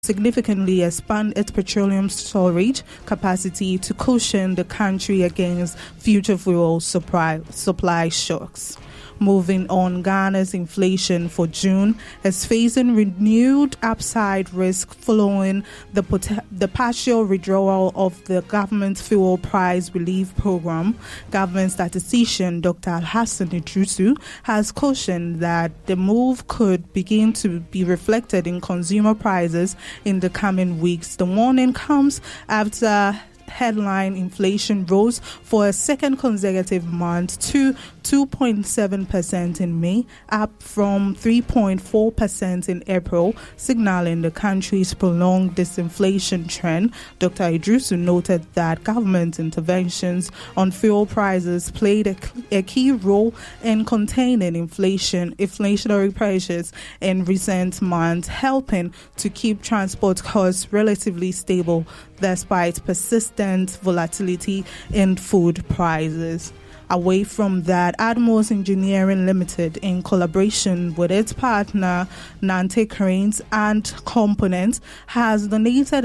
significantly expand its petroleum storage capacity to cushion the country against future fuel supply shocks. Moving on, Ghana's inflation for June is facing renewed upside risk following the partial withdrawal of the government fuel price relief program. Government statistician Dr. Alhassan Idrisu has cautioned that the move could begin to be reflected in consumer prices in the coming weeks. The warning comes after headline inflation rose for a second consecutive month to 2.7% in May, up from 3.4% in April, signaling the country's prolonged disinflation trend. Dr. Idrisu noted that government interventions on fuel prices played a key role in containing inflationary pressures in recent months, helping to keep transport costs relatively stable despite persistent volatility in food prices. Away from that, Atmos Engineering Limited, in collaboration with its partner Nante Cranes and Components, has donated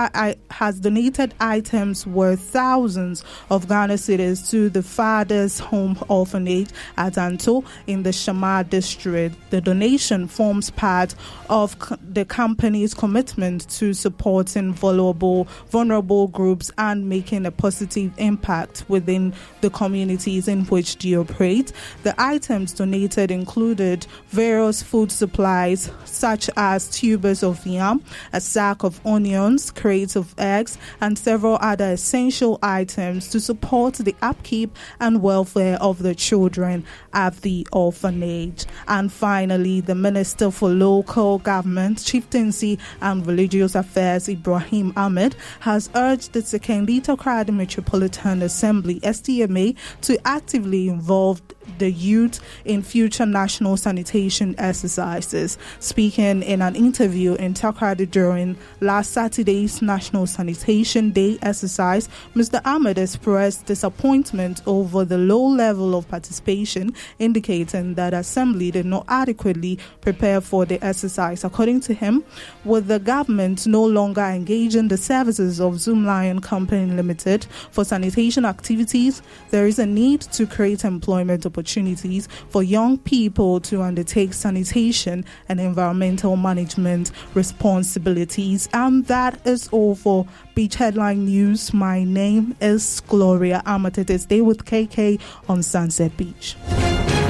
items worth thousands of Ghana cedis to the Father's Home Orphanage at Anto in the Shamar district. The donation forms part of the company's commitment to supporting vulnerable groups and making a positive impact within the community in which they operate. The items donated included various food supplies such as tubers of yam, a sack of onions, crates of eggs, and several other essential items to support the upkeep and welfare of the children at the orphanage. And finally, the Minister for Local Government, Chieftaincy and Religious Affairs, Ibrahim Ahmed, has urged the Sekendita Kradi Metropolitan Assembly, STMA, to actively involve the youth in future national sanitation exercises. Speaking in an interview in Takoradi during last Saturday's National Sanitation Day exercise, Mr. Ahmed expressed disappointment over the low level of participation, indicating that Assembly did not adequately prepare for the exercise. According to him, with the government no longer engaging the services of Zoomlion Company Limited for sanitation activities, there is a need to create employment opportunities for young people to undertake sanitation and environmental management responsibilities. And that is all for Beach Headline News. My name is Gloria Amatete. Stay with KK on Sunset Beach.